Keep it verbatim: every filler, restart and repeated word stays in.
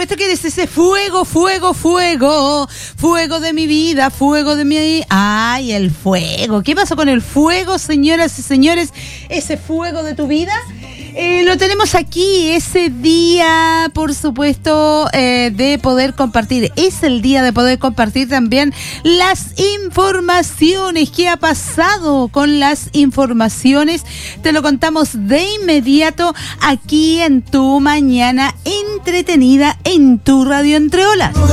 supuesto que eres ese fuego, fuego, fuego, fuego de mi vida, fuego de mi... Ay, el fuego. ¿Qué pasó con el fuego, señoras y señores? Ese fuego de tu vida. Eh, lo tenemos aquí, ese día, por supuesto, eh, de poder compartir. Es el día de poder compartir también las informaciones. ¿Qué ha pasado con las informaciones? Te lo contamos de inmediato aquí en tu mañana entretenida en tu radio Entre Olas.